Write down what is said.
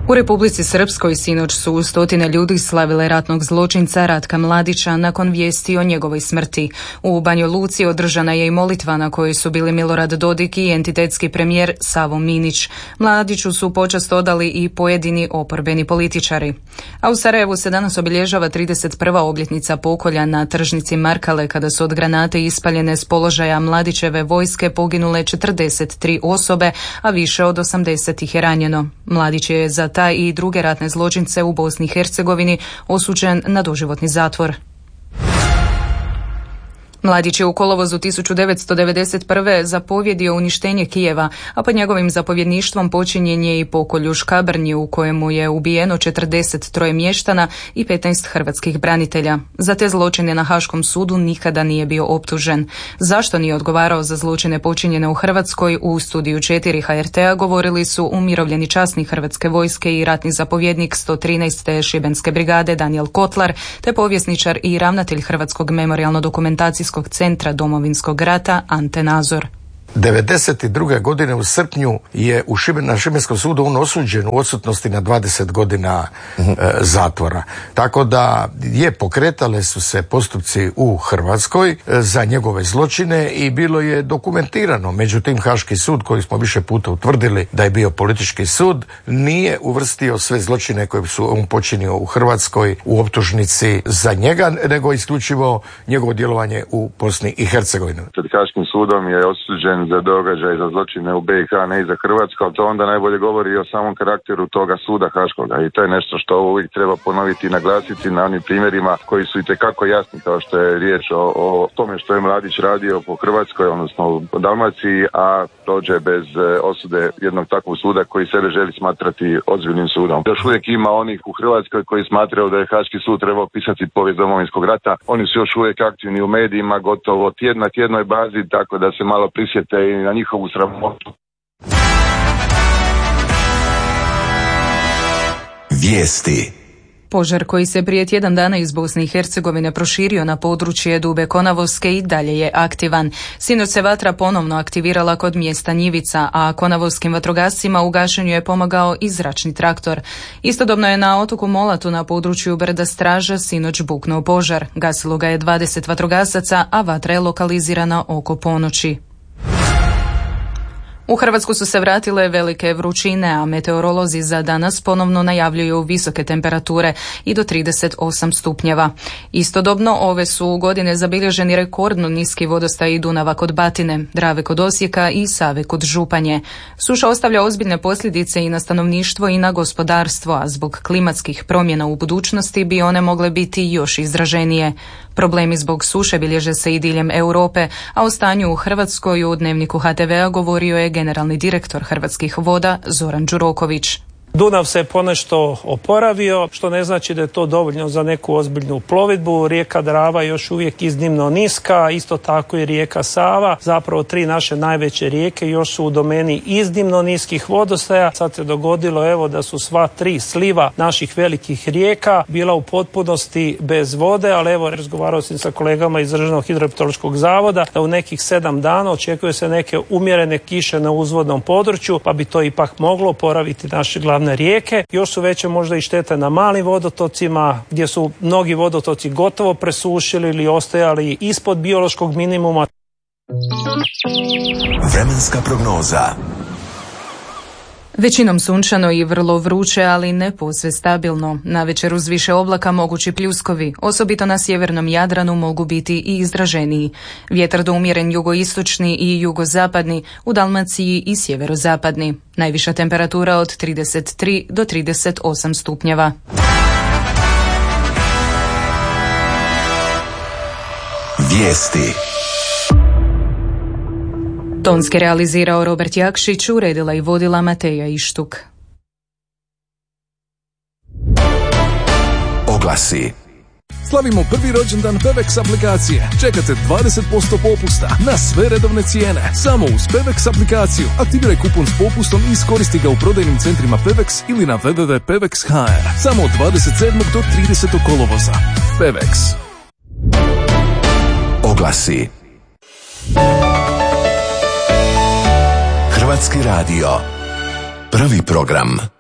U Republici Srpskoj sinoć su stotine ljudi slavile ratnog zločinca Ratka Mladića nakon vijesti o njegovoj smrti. U Banjoj Luci održana je i molitva na kojoj su bili Milorad Dodik i entitetski premijer Savo Minić. Mladiću su počast odali i pojedini oporbeni političari. A u Sarajevu se danas obilježava 31. obljetnica pokolja na tržnici Markale kada su od granate ispaljene s položaja Mladićeve vojske poginule 43 osobe, a više od 80 ih je ranjeno. Mladić je za taj i druge ratne zločince u Bosni i Hercegovini osuđen na doživotni zatvor. Mladić je u kolovozu 1991. zapovjedio uništenje Kijeva, a pod njegovim zapovjedništvom počinjen je i pokolj u Škabrnji u kojemu je ubijeno 43 mještana i 15 hrvatskih branitelja. Za te zločine na Haškom sudu nikada nije bio optužen. Zašto nije odgovarao za zločine počinjene u Hrvatskoj, u Studiju 4 HRT-a govorili su umirovljeni časnik Hrvatske vojske i ratni zapovjednik 113. šibenske brigade Danijel Kotlar, te povjesničar i ravnatelj Hrvatskog memorijalno-dokumentacijskog centra Domovinskog rata Ante Nazor. 1992. godine u srpnju je na Šibenskom sudu on osuđen u odsutnosti na 20 godina zatvora. Tako da pokretale su se postupci u Hrvatskoj za njegove zločine i bilo je dokumentirano. Međutim, Haški sud, koji smo više puta utvrdili da je bio politički sud, nije uvrstio sve zločine koje su on počinio u Hrvatskoj u optužnici za njega, nego isključivo njegovo djelovanje u Bosni i Hercegovini. Pred Haškim sudom je osuđen za događaj, za zločine u BiH, ne i za Hrvatsku, ali to onda najbolje govori o samom karakteru toga suda Haškoga i to je nešto što uvijek treba ponoviti i naglasiti na onim primjerima koji su itekako jasni, kao što je riječ o tome što je Mladić radio po Hrvatskoj, odnosno po Dalmaciji, a dođe bez osude jednog takvog suda koji sebe želi smatrati ozbiljnim sudom. Još uvijek ima onih u Hrvatskoj koji smatraju da je Haški sud trebao pisati povijest Domovinskog rata. Oni su još uvijek aktivni u medijima, gotovo na tjednoj bazi, tako da se malo prisjete i na njihovu sramotu. Vijesti. Požar koji se prije tjedan dana iz Bosne i Hercegovine proširio na područje Dube Konavoske i dalje je aktivan. Sinoć se vatra ponovno aktivirala kod mjesta Njivica, a konavoskim vatrogascima u gašenju je pomagao i zračni traktor. Istodobno je na otoku Molatu na području brda Straža sinoć buknuo požar. Gasilo ga je 20 vatrogasaca, a vatra je lokalizirana oko ponoći. U Hrvatsku su se vratile velike vrućine, a meteorolozi za danas ponovno najavljuju visoke temperature i do 38 stupnjeva. Istodobno ove su godine zabilježeni rekordno niski vodostaj Dunava kod Batine, Drave kod Osijeka i Save kod Županje. Suša ostavlja ozbiljne posljedice i na stanovništvo i na gospodarstvo, a zbog klimatskih promjena u budućnosti bi one mogle biti još izraženije. Problemi zbog suše bilježe se i diljem Europe, a o stanju u Hrvatskoj u Dnevniku HTV-a govorio je generalni direktor Hrvatskih voda Zoran Đuroković. Dunav se ponešto oporavio, što ne znači da je to dovoljno za neku ozbiljnu plovidbu. Rijeka Drava je još uvijek iznimno niska, isto tako i rijeka Sava. Zapravo 3 naše najveće rijeke još su u domeni iznimno niskih vodostaja. Sad se dogodilo da su sva 3 sliva naših velikih rijeka bila u potpunosti bez vode, ali razgovarao sam sa kolegama iz Državnog hidrometeorološkog zavoda da u nekih 7 dana očekuje se neke umjerene kiše na uzvodnom području, pa bi to ipak moglo oporaviti naše glavne rijeke. Još su veće možda i štete na malim vodotocima gdje su mnogi vodotoci gotovo presušili ili ostajali ispod biološkog minimuma. Vremenska prognoza. Većinom sunčano i vrlo vruće, ali ne posve stabilno. Navečer uz više oblaka mogući pljuskovi, osobito na sjevernom Jadranu mogu biti i izraženiji. Vjetar do umjeren jugoistočni i jugozapadni, u Dalmaciji i sjeverozapadni. Najviša temperatura od 33 do 38 stupnjeva. Vijesti. Tonski realizirao Robert Jakšić, uredila i vodila Mateja Ištuk. Oglasi. Slavimo prvi rođendan Pevex aplikacije. Čekate 20% popusta na sve redovne cijene. Samo uz Pevex aplikaciju. Aktiviraj kupon s popustom i iskoristi ga u prodajnim centrima Pevex ili na www.pevex.hr. Samo od 27. do 30. kolovoza. Pevex. Oglasi. Hrvatski radio. Prvi program.